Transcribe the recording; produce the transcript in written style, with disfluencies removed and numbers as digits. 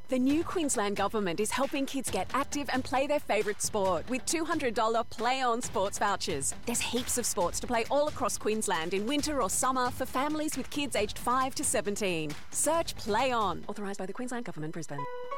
The new Queensland Government is helping kids get active and play their favourite sport with $200 Play On sports vouchers. There's heaps of sports to play all across Queensland in winter or summer for families with kids aged 5 to 17. Search Play On. Authorised by the Queensland Government, Brisbane.